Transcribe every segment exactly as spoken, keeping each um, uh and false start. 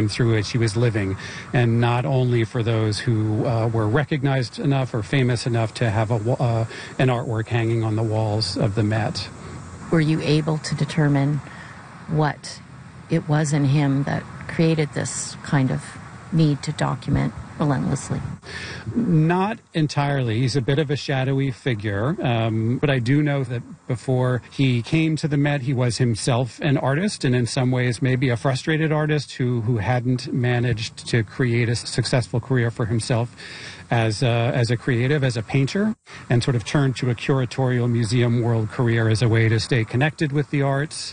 through which he was living, and not only for those who uh, were recognized enough or famous enough to have a, uh, an artwork hanging on the walls of the Met. Were you able to determine what it was in him that created this kind of need to document relentlessly? Not entirely. He's a bit of a shadowy figure, um, but I do know that before he came to the Met, he was himself an artist, and in some ways maybe a frustrated artist who, who hadn't managed to create a successful career for himself as a, as a creative, as a painter, and sort of turned to a curatorial museum world career as a way to stay connected with the arts.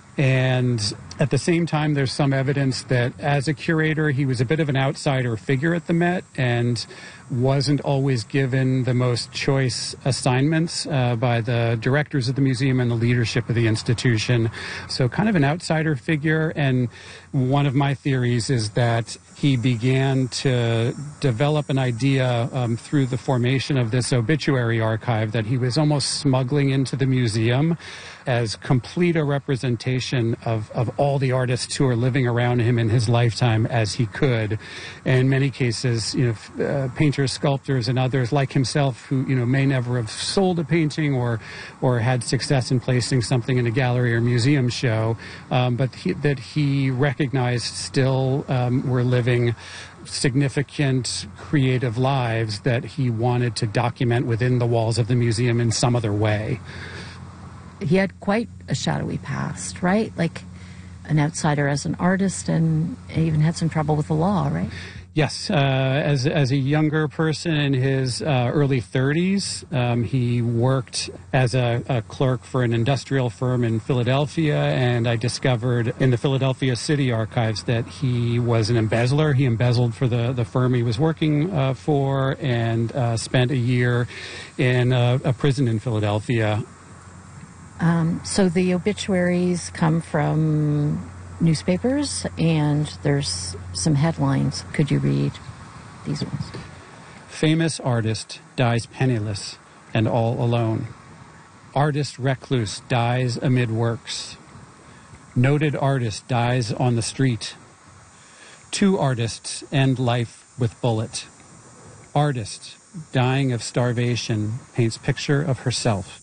And at the same time, there's some evidence that as a curator, he was a bit of an outsider figure at the Met and wasn't always given the most choice assignments uh, by the directors of the museum and the leadership of the institution. So kind of an outsider figure. And one of my theories is that he began to develop an idea um, through the formation of this obituary archive that he was almost smuggling into the museum as complete a representation of, of all the artists who are living around him in his lifetime as he could. In many cases, you know, uh, painters, sculptors, and others like himself who, you know, may never have sold a painting or or had success in placing something in a gallery or museum show, um, but he, that he recognized still um, were living significant creative lives that he wanted to document within the walls of the museum in some other way. He had quite a shadowy past, right? Like an outsider as an artist, and even had some trouble with the law, right? Yes. Uh, as, as a younger person in his uh, early thirties, um, he worked as a, a clerk for an industrial firm in Philadelphia, and I discovered in the Philadelphia City Archives that he was an embezzler. He embezzled for the, the firm he was working uh, for, and uh, spent a year in a, a prison in Philadelphia. Um, so the obituaries come from newspapers, and there's some headlines. Could you read these ones? Famous artist dies penniless and all alone. Artist recluse dies amid works. Noted artist dies on the street. Two artists end life with bullet. Artist dying of starvation paints picture of herself.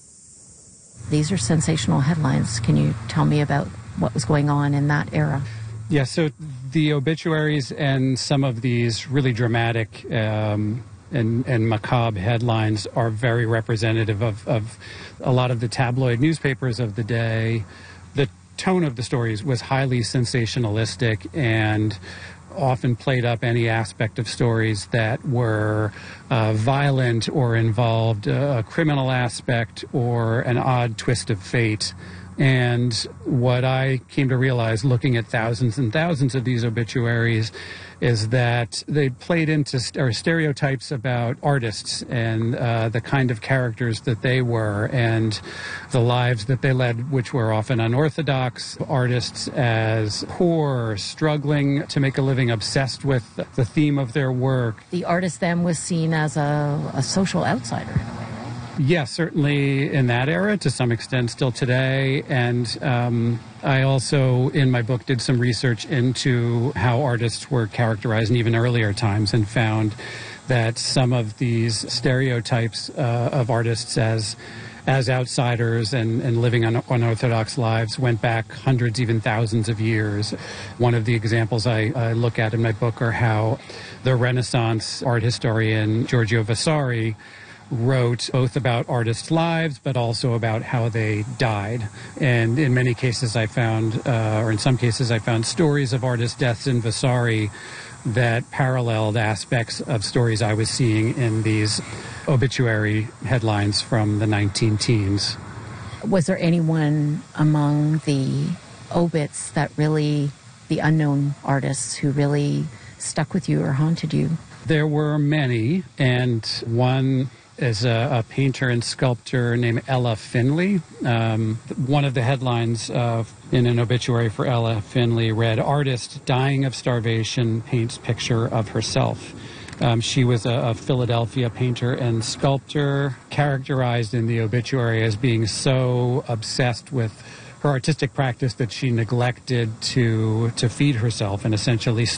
These are sensational headlines. Can you tell me about what was going on in that era? Yeah, so the obituaries and some of these really dramatic um, and, and macabre headlines are very representative of, of a lot of the tabloid newspapers of the day. The tone of the stories was highly sensationalistic and often played up any aspect of stories that were uh, violent or involved a criminal aspect or an odd twist of fate. And what I came to realize looking at thousands and thousands of these obituaries is that they played into st- or stereotypes about artists and uh, the kind of characters that they were and the lives that they led, which were often unorthodox. Artists as poor, struggling to make a living, obsessed with the theme of their work. The artist then was seen as a, a social outsider in a way, right? Yes, certainly in that era, to some extent still today. And um, I also, in my book, did some research into how artists were characterized in even earlier times and found that some of these stereotypes uh, of artists as as outsiders and, and living un- unorthodox lives went back hundreds, even thousands of years. One of the examples I, I look at in my book are how the Renaissance art historian Giorgio Vasari wrote both about artists' lives, but also about how they died. And in many cases I found, uh, or in some cases I found stories of artist deaths in Vasari that paralleled aspects of stories I was seeing in these obituary headlines from the nineteen teens. Was there anyone among the obits that really, the unknown artists who really stuck with you or haunted you? There were many, and one is a, a painter and sculptor named Ella Finley. Um, one of the headlines uh, in an obituary for Ella Finley read, "Artist dying of starvation paints picture of herself." Um, she was a, a Philadelphia painter and sculptor, characterized in the obituary as being so obsessed with her artistic practice that she neglected to to feed herself and essentially